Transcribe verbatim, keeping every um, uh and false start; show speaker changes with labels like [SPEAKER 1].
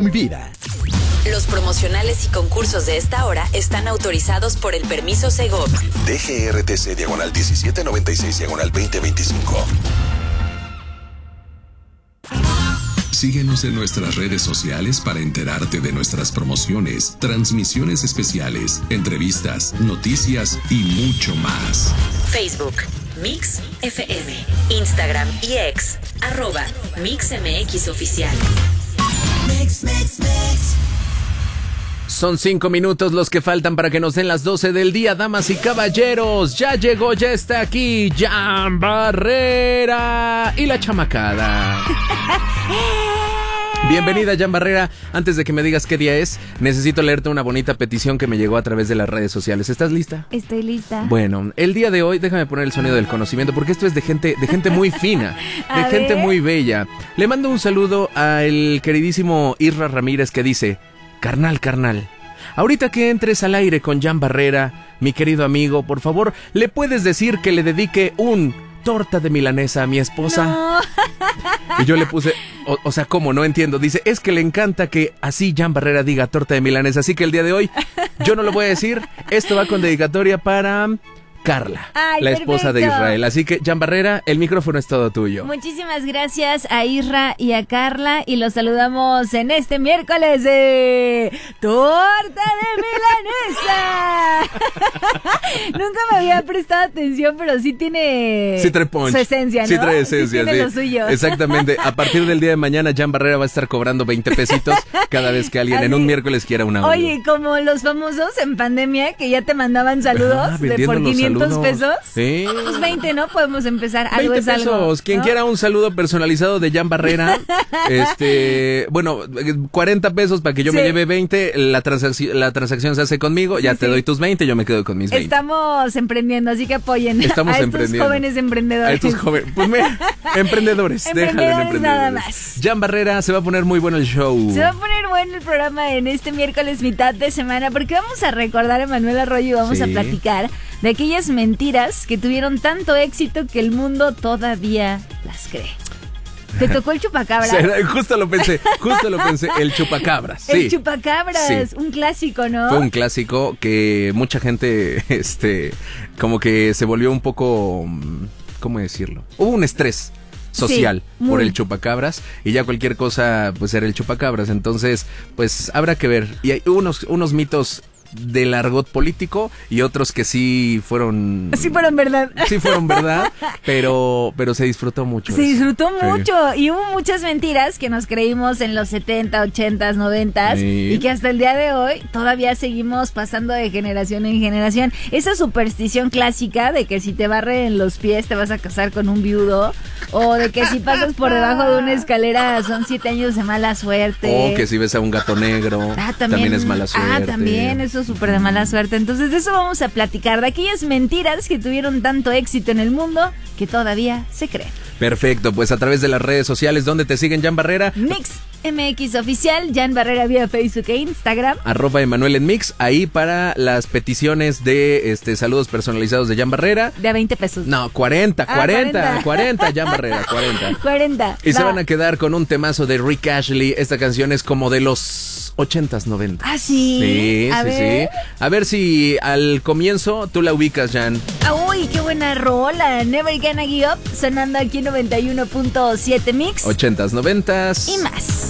[SPEAKER 1] mi vida.
[SPEAKER 2] Los promocionales y concursos de esta hora están autorizados por el permiso Segov.
[SPEAKER 3] D G R T C diagonal diecisiete noventa y seis diagonal veinte veinticinco.
[SPEAKER 4] Síguenos en nuestras redes sociales para enterarte de nuestras promociones, transmisiones especiales, entrevistas, noticias y mucho más.
[SPEAKER 2] Facebook, Mix F M. Instagram y X, arroba Mix M X Oficial.
[SPEAKER 5] Mix, mix, mix.
[SPEAKER 6] Son cinco minutos los que faltan para que nos den las doce del día, damas y caballeros. Ya llegó, ya está aquí Jan Barrera y la chamacada. Bienvenida, Jan Barrera. Antes de que me digas qué día es, necesito leerte una bonita petición que me llegó a través de las redes sociales. ¿Estás lista?
[SPEAKER 7] Estoy lista.
[SPEAKER 6] Bueno, el día de hoy, déjame poner el sonido del conocimiento, porque esto es de gente, de gente muy fina, de gente
[SPEAKER 7] ver.
[SPEAKER 6] muy bella. Le mando un saludo al queridísimo Isra Ramírez, que dice: Carnal, carnal, ahorita que entres al aire con Jan Barrera, mi querido amigo, por favor, ¿le puedes decir que le dedique un torta de milanesa a mi esposa?
[SPEAKER 7] No.
[SPEAKER 6] Y yo le puse, o, o sea, ¿cómo? No entiendo. Dice, es que le encanta que así Jan Barrera diga torta de milanesa. Así que el día de hoy yo no lo voy a decir. Esto va con dedicatoria para Carla,
[SPEAKER 7] Ay,
[SPEAKER 6] la esposa
[SPEAKER 7] perfecto.
[SPEAKER 6] de Israel. Así que, Jan Barrera, el micrófono es todo tuyo.
[SPEAKER 7] Muchísimas gracias a Isra y a Carla, y los saludamos en este miércoles de Torta de Milanesa. Nunca me había prestado atención, pero sí tiene
[SPEAKER 6] Sí trae punch.
[SPEAKER 7] su esencia, ¿no?
[SPEAKER 6] Sí trae esencia,
[SPEAKER 7] sí tiene
[SPEAKER 6] sí.
[SPEAKER 7] lo suyo.
[SPEAKER 6] Exactamente. A partir del día de mañana, Jan Barrera va a estar cobrando veinte pesitos cada vez que alguien
[SPEAKER 7] Así.
[SPEAKER 6] en un miércoles quiera una audio.
[SPEAKER 7] Oye, como los famosos en pandemia que ya te mandaban saludos
[SPEAKER 6] Ah,
[SPEAKER 7] de
[SPEAKER 6] vendiendo
[SPEAKER 7] por
[SPEAKER 6] los
[SPEAKER 7] quinientos
[SPEAKER 6] saludos.
[SPEAKER 7] pesos.
[SPEAKER 6] Sí.
[SPEAKER 7] Pues veinte, ¿no? Podemos empezar. Algo
[SPEAKER 6] veinte
[SPEAKER 7] es algo.
[SPEAKER 6] pesos. Quien
[SPEAKER 7] ¿no?
[SPEAKER 6] quiera un saludo personalizado de Jan Barrera, este, bueno, cuarenta pesos para que yo
[SPEAKER 7] Sí.
[SPEAKER 6] me lleve veinte, la transacción, la transacción se hace conmigo, ya
[SPEAKER 7] Sí,
[SPEAKER 6] te
[SPEAKER 7] sí.
[SPEAKER 6] doy tus veinte, yo me quedo con mis veinte.
[SPEAKER 7] Estamos emprendiendo, así que apoyen
[SPEAKER 6] Estamos
[SPEAKER 7] a estos
[SPEAKER 6] emprendiendo.
[SPEAKER 7] jóvenes emprendedores.
[SPEAKER 6] A estos jóvenes, pues mira, emprendedores, déjalo en
[SPEAKER 7] Emprendedores
[SPEAKER 6] emprendedores.
[SPEAKER 7] nada más.
[SPEAKER 6] Jan Barrera, se va a poner muy bueno el show.
[SPEAKER 7] Se va a poner bueno el programa en este miércoles mitad de semana, porque vamos a recordar a Manuel Arroyo y vamos
[SPEAKER 6] Sí.
[SPEAKER 7] a platicar de aquellas mentiras que tuvieron tanto éxito que el mundo todavía las cree. ¿Te tocó el chupacabra?
[SPEAKER 6] Será- Justo lo pensé, justo lo pensé, el chupacabras. Sí.
[SPEAKER 7] El chupacabras,
[SPEAKER 6] Sí.
[SPEAKER 7] un clásico, ¿no?
[SPEAKER 6] Fue un clásico que mucha gente, este, como que se volvió un poco, ¿cómo decirlo? Hubo un estrés social
[SPEAKER 7] Sí, muy.
[SPEAKER 6] por el chupacabras, y ya cualquier cosa pues era el chupacabras. Entonces pues habrá que ver. Y hay unos, unos mitos del argot político y otros que sí fueron
[SPEAKER 7] Sí fueron verdad.
[SPEAKER 6] sí fueron verdad, pero pero se disfrutó mucho
[SPEAKER 7] Se
[SPEAKER 6] eso.
[SPEAKER 7] disfrutó
[SPEAKER 6] Sí.
[SPEAKER 7] mucho y hubo muchas mentiras que nos creímos en los setenta, ochenta, noventa
[SPEAKER 6] Sí.
[SPEAKER 7] y que hasta el día de hoy todavía seguimos pasando de generación en generación. Esa superstición clásica de que si te barren los pies te vas a casar con un viudo, o de que si pasas por debajo de una escalera son siete años de mala suerte.
[SPEAKER 6] O que si ves a un gato negro
[SPEAKER 7] Ah,
[SPEAKER 6] también, es mala suerte.
[SPEAKER 7] Ah, también, eso es súper de mala suerte. Entonces, de eso vamos a platicar, de aquellas mentiras que tuvieron tanto éxito en el mundo que todavía se creen.
[SPEAKER 6] Perfecto, pues a través de las redes sociales, ¿dónde te siguen, Jan Barrera?
[SPEAKER 7] Mix M X Oficial, Jan Barrera vía Facebook e Instagram.
[SPEAKER 6] Arroba Emanuel en Mix, ahí para las peticiones de este saludos personalizados de Jan Barrera.
[SPEAKER 7] De a veinte pesos.
[SPEAKER 6] No, cuarenta,
[SPEAKER 7] Ah,
[SPEAKER 6] cuarenta,
[SPEAKER 7] cuarenta.
[SPEAKER 6] cuarenta, Jan Barrera, cuarenta.
[SPEAKER 7] cuarenta.
[SPEAKER 6] Y se
[SPEAKER 7] va.
[SPEAKER 6] van a quedar con un temazo de Rick Ashley. Esta canción es como de los ochentas, noventas.
[SPEAKER 7] Ah, sí.
[SPEAKER 6] Sí,
[SPEAKER 7] A
[SPEAKER 6] sí,
[SPEAKER 7] ver.
[SPEAKER 6] sí. A ver si al comienzo tú la ubicas, Jan.
[SPEAKER 7] Ah, uy, qué buena rola. Never Gonna Give Up, sonando aquí noventa y uno punto siete Mix.
[SPEAKER 6] Ochentas, noventas.
[SPEAKER 7] Y más.